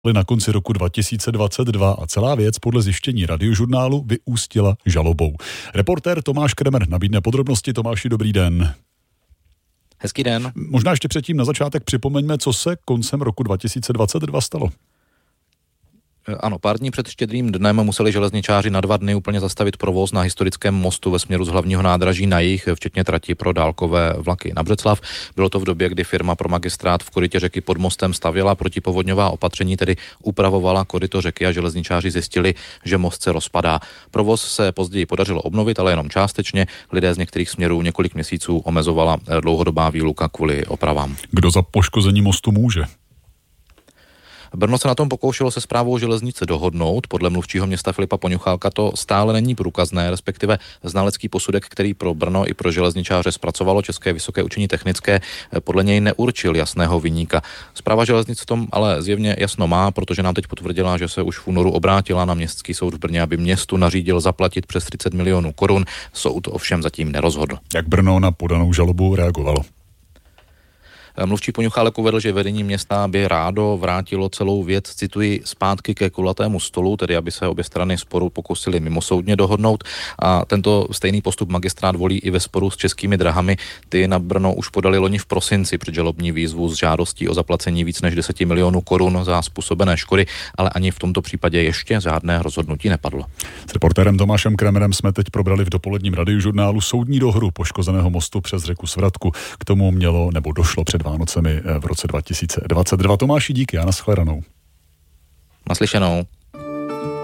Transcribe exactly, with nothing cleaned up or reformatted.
na konci roku dva tisíce dvacet dva a celá věc podle zjištění Radiožurnálu vyústila žalobou. Reportér Tomáš Kremer nabídne podrobnosti. Tomáši, dobrý den. Hezký den. Možná ještě předtím na začátek připomeňme, co se koncem roku dva tisíce dvacet dva stalo. Ano, pár dní před Štědrým dnem museli železničáři na dva dny úplně zastavit provoz na historickém mostu ve směru z hlavního nádraží na jih, včetně trati pro dálkové vlaky na Břeclav. Bylo to v době, kdy firma pro magistrát v korytě řeky pod mostem stavěla protipovodňová opatření, tedy upravovala koryto řeky a železničáři zjistili, že most se rozpadá. Provoz se později podařilo obnovit, ale jenom částečně. Lidé z některých směrů několik měsíců omezovala dlouhodobá výluka kvůli opravám. Kdo za poškození mostu může? Brno se na tom pokoušelo se správou železnice dohodnout. Podle mluvčího města Filipa Poňuchálka to stále není průkazné, respektive znalecký posudek, který pro Brno i pro železničáře zpracovalo České vysoké učení technické, podle něj neurčil jasného viníka. Správa železnic v tom ale zjevně jasno má, protože nám teď potvrdila, že se už v únoru obrátila na městský soud v Brně, aby městu nařídil zaplatit přes třicet milionů korun. Soud ovšem zatím nerozhodl. Jak Brno na podanou žalobu reagovalo? Mluvčí Poňuchálek uvedl, že vedení města by rádo vrátilo celou věc, cituji, zpátky ke kulatému stolu, tedy aby se obě strany sporu pokusili mimosoudně dohodnout, a tento stejný postup magistrát volí i ve sporu s Českými drahami. Ty na Brno už podali loni v prosinci předžalobní výzvu s žádostí o zaplacení víc než deset milionů korun za způsobené škody, ale ani v tomto případě ještě žádné rozhodnutí nepadlo. S reportérem Tomášem Kremerem jsme teď probrali v dopoledním Radiožurnálu soudní dohru poškozeného mostu přes řeku Svratku. K tomu mělo nebo došlo před Vánocemi v roce dva tisíce dvacet dva. Tomáši, díky a nashledanou. Naslyšenou.